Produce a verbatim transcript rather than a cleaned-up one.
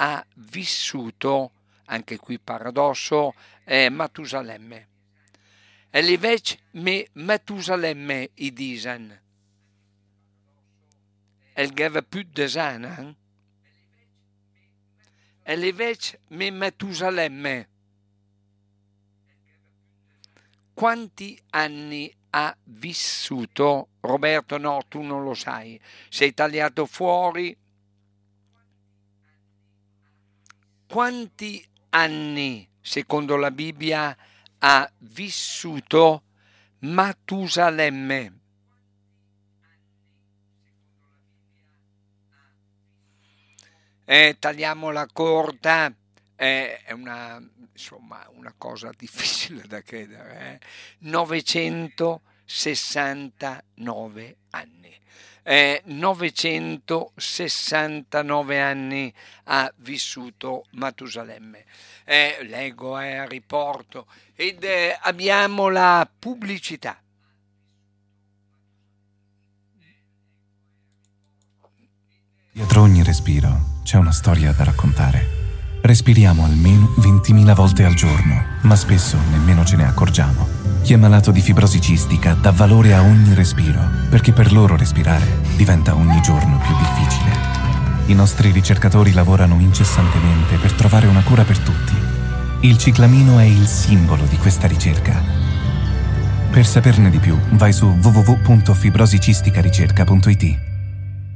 ha vissuto, anche qui paradosso, eh, Matusalemme. Elivec me Matusalemme i disen. El gave più desana. Elivec me Matusalemme. Quanti anni ha vissuto? Roberto, no, tu non lo sai. Sei tagliato fuori. Quanti anni, secondo la Bibbia, ha vissuto Matusalemme? Eh, tagliamola corta, eh, è una, insomma, una cosa difficile da credere. Eh? novecentosessantanove anni. Eh, novecentosessantanove anni ha vissuto Matusalemme. Eh, leggo, eh, riporto, ed eh, abbiamo la pubblicità. Dietro ogni respiro c'è una storia da raccontare. Respiriamo almeno ventimila volte al giorno, ma spesso nemmeno ce ne accorgiamo. Chi è malato di fibrosi cistica dà valore a ogni respiro, perché per loro respirare diventa ogni giorno più difficile. I nostri ricercatori lavorano incessantemente per trovare una cura per tutti. Il ciclamino è il simbolo di questa ricerca. Per saperne di più, vai su w w w punto fibrosicistica ricerca punto i t.